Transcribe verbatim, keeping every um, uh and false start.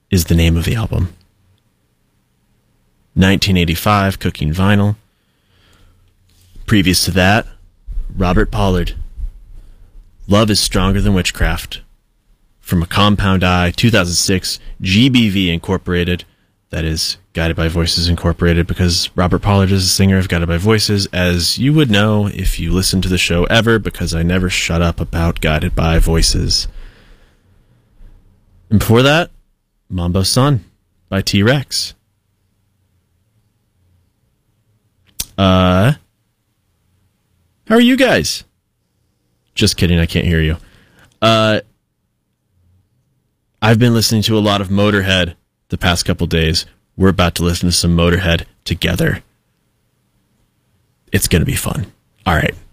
is the name of the album. nineteen eighty-five, Cooking Vinyl. Previous to that, Robert Pollard, Love is Stronger Than Witchcraft. From a Compound Eye, two thousand six, G B V Incorporated. That is Guided by Voices Incorporated, because Robert Pollard is a singer of Guided by Voices, as you would know if you listen to the show ever, because I never shut up about Guided by Voices. And before that, Mambo Sun by T-Rex. Uh, how are you guys? Just kidding, I can't hear you. Uh, I've been listening to a lot of Motorhead the past couple days. We're about to listen to some Motorhead together. It's going to be fun. All right.